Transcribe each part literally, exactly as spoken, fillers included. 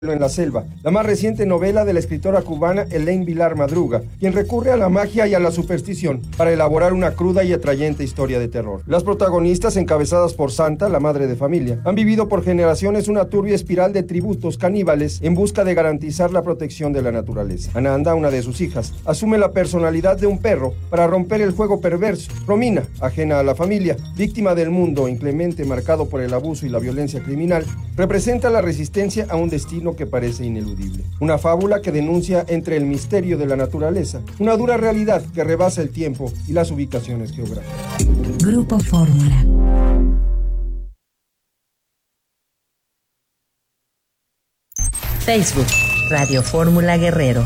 en la selva, la más reciente novela de la escritora cubana Elaine Vilar Madruga, quien recurre a la magia y a la superstición para elaborar una cruda y atrayente historia de terror. Las protagonistas, encabezadas por Santa, la madre de familia, han vivido por generaciones una turbia espiral de tributos caníbales en busca de garantizar la protección de la naturaleza. Ananda, una de sus hijas, asume la personalidad de un perro para romper el juego perverso. Romina, ajena a la familia, víctima del mundo inclemente marcado por el abuso y la violencia criminal, representa la resistencia a un destino que parece ineludible. Una fábula que denuncia entre el misterio de la naturaleza, una dura realidad que rebasa el tiempo y las ubicaciones geográficas. Grupo Fórmula. Facebook, Radio Fórmula Guerrero.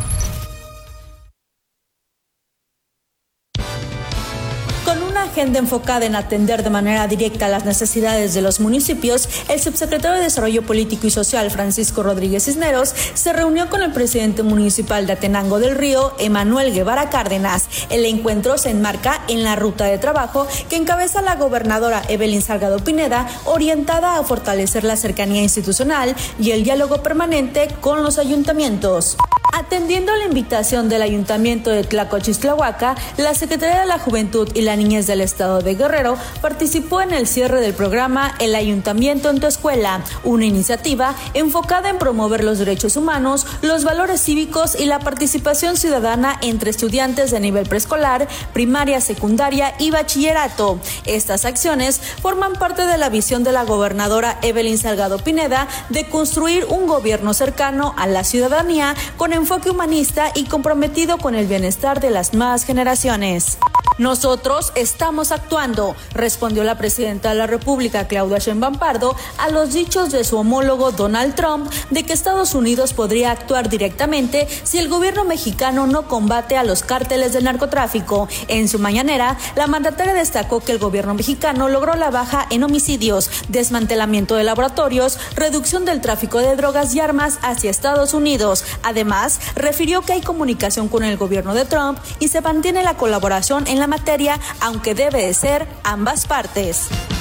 Agenda enfocada en atender de manera directa las necesidades de los municipios, el subsecretario de Desarrollo Político y Social, Francisco Rodríguez Cisneros, se reunió con el presidente municipal de Atenango del Río, Emanuel Guevara Cárdenas. El encuentro se enmarca en la ruta de trabajo que encabeza la gobernadora Evelyn Salgado Pineda, orientada a fortalecer la cercanía institucional y el diálogo permanente con los ayuntamientos. Atendiendo a la invitación del Ayuntamiento de Tlacochistlahuaca, la Secretaría de la Juventud y la Niñez del Estado de Guerrero participó en el cierre del programa El Ayuntamiento en tu Escuela, una iniciativa enfocada en promover los derechos humanos, los valores cívicos y la participación ciudadana entre estudiantes de nivel preescolar, primaria, secundaria y bachillerato. Estas acciones forman parte de la visión de la gobernadora Evelyn Salgado Pineda de construir un gobierno cercano a la ciudadanía con enfoque humanista y comprometido con el bienestar de las nuevas generaciones. Nosotros estamos actuando, respondió la presidenta de la República, Claudia Sheinbaum Pardo, a los dichos de su homólogo Donald Trump de que Estados Unidos podría actuar directamente si el gobierno mexicano no combate a los cárteles del narcotráfico. En su mañanera, la mandataria destacó que el gobierno mexicano logró la baja en homicidios, desmantelamiento de laboratorios, reducción del tráfico de drogas y armas hacia Estados Unidos. Además, refirió que hay comunicación con el gobierno de Trump y se mantiene la colaboración en la materia, aunque debe de ser ambas partes.